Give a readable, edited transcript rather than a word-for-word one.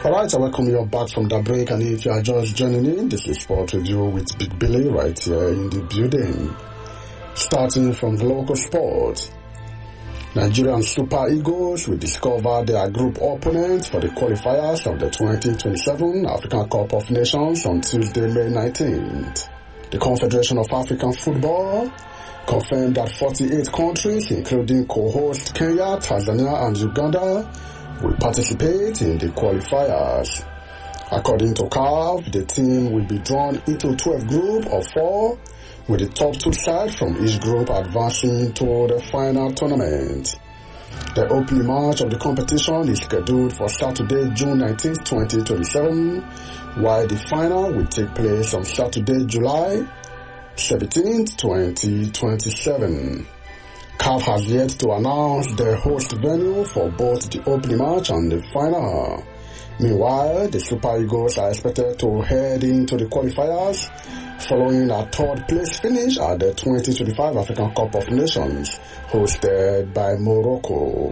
Alright, I welcome you back from the break, and if you are just joining in, this is Sport Review with Big Billy right here in the building. Starting from the local sport, Nigerian Super Eagles will discover their group opponents for the qualifiers of the 2027 African Cup of Nations on Tuesday, May 19th. The Confederation of African Football confirmed that 48 countries, including co-hosts Kenya, Tanzania, and Uganda, will participate in the qualifiers. According to CAF, the team will be drawn into a 12 group of 4, with the top 2 sides from each group advancing to the final tournament. The opening match of the competition is scheduled for Saturday, June 19, 2027, while the final will take place on Saturday, July 17, 2027. CAF has yet to announce the host venue for both the opening match and the final. Meanwhile, the Super Eagles are expected to head into the qualifiers following a third place finish at the 2025 African Cup of Nations hosted by Morocco.